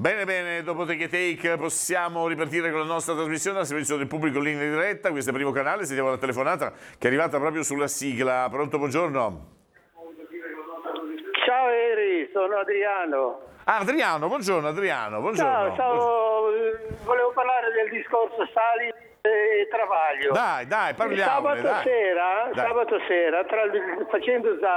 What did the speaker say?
Bene, bene, dopo Take a Take possiamo ripartire con la nostra trasmissione al servizio del pubblico in linea diretta. Questo è il primo canale, sentiamo la telefonata che è arrivata proprio sulla sigla. Pronto, buongiorno. Ciao Eri, sono Adriano. Ah, Adriano, buongiorno Adriano, buongiorno. Ciao, volevo parlare del discorso Sali e Travaglio. Dai, parliamo. Sabato sera, facendo